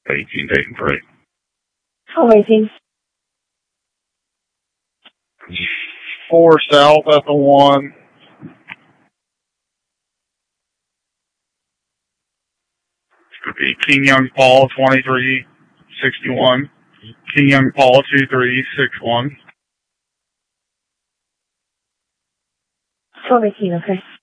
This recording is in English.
18 Dayton 3. How waiting? 4 South Ethel 1. It's going to be King Young Paul 2361. King Young Paul 2361. How waiting, okay.